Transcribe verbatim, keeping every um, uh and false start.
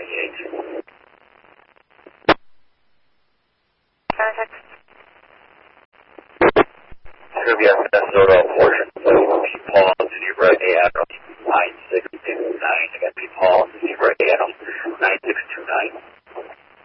twenty-eight. Contact. It's going to be on Minnesota portion, so if you pause and you write the address.